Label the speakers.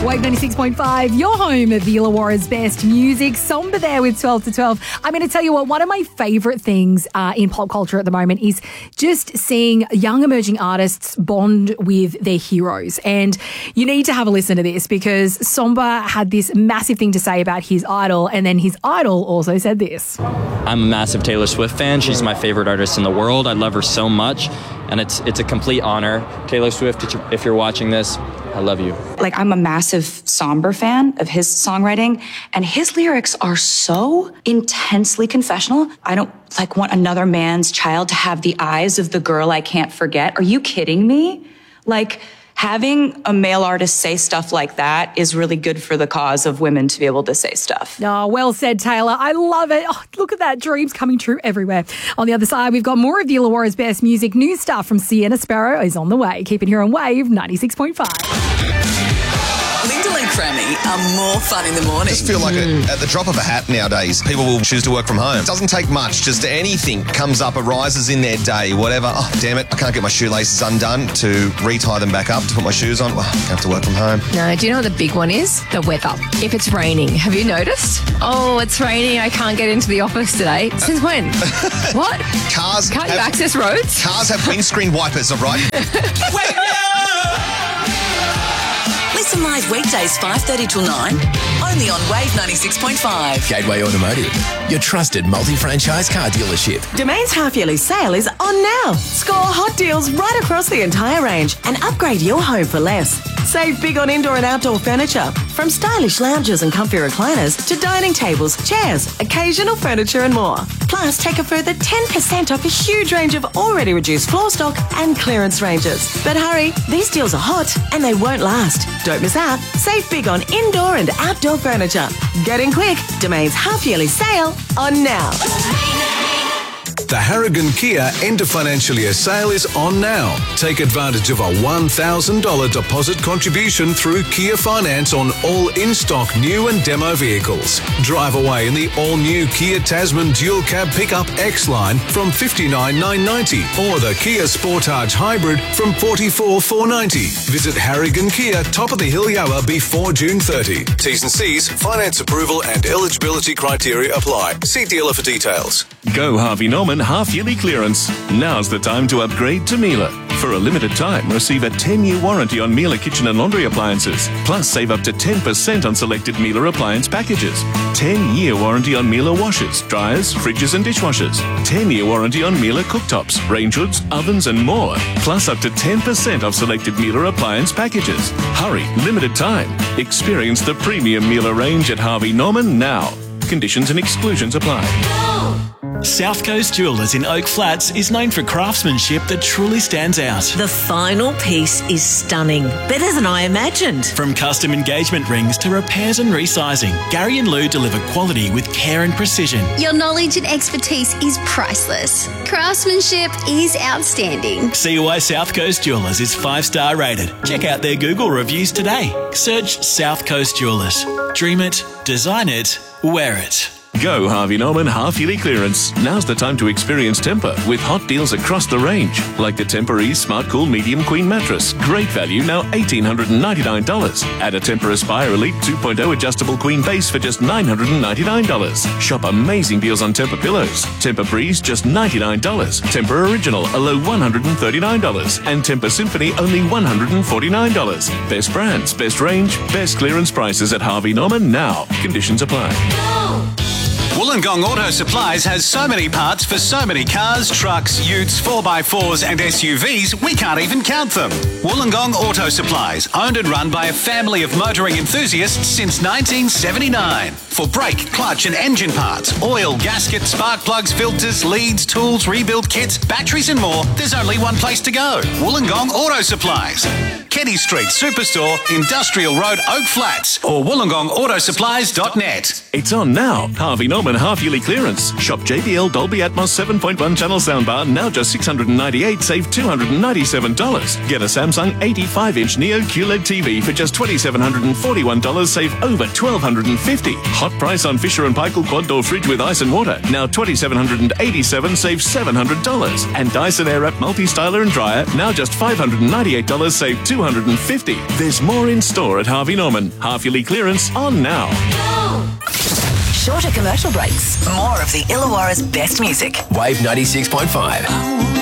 Speaker 1: Wave 96.5, your home of the Illawarra's best music. Somber there with 12 to 12. I'm going to tell you what, one of my favourite things in pop culture at the moment is just seeing young emerging artists bond with their heroes. And you need to have a listen to this because Somber had this massive thing to say about his idol, and then his idol also said this.
Speaker 2: I'm a massive Taylor Swift fan. She's my favorite artist in the world. I love her so much, and it's a complete honor. Taylor Swift, if you're watching this, I love you.
Speaker 3: Like, I'm a massive Somber fan of his songwriting, and his lyrics are so intensely confessional. I don't want another man's child to have the eyes of the girl I can't forget. Are you kidding me? Having a male artist say stuff like that is really good for the cause of women to be able to say stuff.
Speaker 1: Oh, well said, Taylor. I love it. Oh, look at that. Dreams coming true everywhere. On the other side, we've got more of the Illawarra's best music. New stuff from Sienna Sparrow is on the way. Keep it here on Wave 96.5.
Speaker 4: Lyndall and Crammy are more fun in the morning.
Speaker 5: I just feel like at the drop of a hat nowadays, people will choose to work from home. It doesn't take much. Just anything comes up, arises in their day, whatever. Oh, damn it, I can't get my shoelaces undone to retie them back up to put my shoes on. Well, I have to work from home.
Speaker 6: No, do you know what the big one is? The weather. If it's raining, have you noticed? Oh, it's raining. I can't get into the office today. Since when? What?
Speaker 5: Cars
Speaker 6: Can't you access roads?
Speaker 5: Cars have windscreen wipers, all right?
Speaker 4: Wake me up! Listen live weekdays 5:30 till 9, only on Wave 96.5.
Speaker 7: Gateway Automotive, your trusted multi-franchise car dealership.
Speaker 8: Domain's half-yearly sale is on now. Score hot deals right across the entire range and upgrade your home for less. Save big on indoor and outdoor furniture, from stylish lounges and comfy recliners to dining tables, chairs, occasional furniture and more. Plus, take a further 10% off a huge range of already reduced floor stock and clearance ranges. But hurry, these deals are hot and they won't last. Don't miss out. Save big on indoor and outdoor furniture. Get in quick. Domain's half-yearly sale on now.
Speaker 9: The Harrigan Kia end of financial year sale is on now. Take advantage of a $1,000 deposit contribution through Kia Finance on all in-stock new and demo vehicles. Drive away in the all-new Kia Tasman Dual Cab Pickup X-Line from $59,990 or the Kia Sportage Hybrid from $44,490. Visit Harrigan Kia, top of the hill Yower before June 30. T's and C's, finance approval and eligibility criteria apply. See dealer for details.
Speaker 10: Go Harvey Norman half-yearly clearance. Now's the time to upgrade to Miele. For a limited time, receive a 10-year warranty on Miele kitchen and laundry appliances. Plus, save up to 10% on selected Miele appliance packages. 10-year warranty on Miele washers, dryers, fridges and dishwashers. 10-year warranty on Miele cooktops, range hoods, ovens and more. Plus, up to 10% off selected Miele appliance packages. Hurry, limited time. Experience the premium Miele range at Harvey Norman now. Conditions and exclusions apply.
Speaker 11: South Coast Jewellers in Oak Flats is known for craftsmanship that truly stands out.
Speaker 12: The final piece is stunning. Better than I imagined.
Speaker 11: From custom engagement rings to repairs and resizing, Gary and Lou deliver quality with care and precision.
Speaker 13: Your knowledge and expertise is priceless. Craftsmanship is outstanding.
Speaker 11: See why South Coast Jewellers is 5-star rated. Check out their Google reviews today. Search South Coast Jewellers. Dream it, design it, wear it.
Speaker 10: Go Harvey Norman half-yearly clearance. Now's the time to experience Tempur with hot deals across the range. Like the Tempur-Ease Smart Cool Medium Queen Mattress. Great value, now $1,899. Add a Tempur Aspire Elite 2.0 Adjustable Queen Base for just $999. Shop amazing deals on Tempur Pillows. Tempur Breeze, just $99. Tempur Original, a low $139. And Tempur Symphony, only $149. Best brands, best range, best clearance prices at Harvey Norman now. Conditions apply.
Speaker 14: Wollongong Auto Supplies has so many parts for so many cars, trucks, utes, 4x4s and SUVs, we can't even count them. Wollongong Auto Supplies, owned and run by a family of motoring enthusiasts since 1979. For brake, clutch and engine parts, oil, gasket, spark plugs, filters, leads, tools, rebuild kits, batteries and more, there's only one place to go. Wollongong Auto Supplies. Kenny Street Superstore, Industrial Road, Oak Flats or wollongongautoSupplies.net.
Speaker 10: It's on now. Harvey Norman Walkman half-yearly clearance. Shop JBL Dolby Atmos 7.1 channel soundbar, now just $698, save $297. Get a Samsung 85-inch Neo QLED TV for just $2,741, save over $1,250. Hot price on Fisher & Paykel quad door fridge with ice and water, now $2,787, save $700. And Dyson Airwrap multi-styler and dryer, now just $598, save $250. There's more in store at Harvey Norman. Half-yearly clearance on now.
Speaker 4: Shorter commercial breaks. More of the Illawarra's best music.
Speaker 7: Wave 96.5.